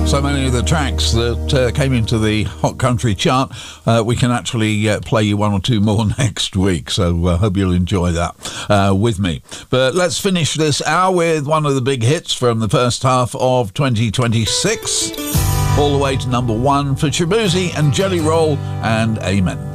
So many of the tracks that came into the Hot Country chart, we can actually play you one or two more next week. So I hope you'll enjoy that with me. But let's finish this hour with one of the big hits from the first half of 2026. All the way to number one for Shaboozey and Jelly Roll and Amen.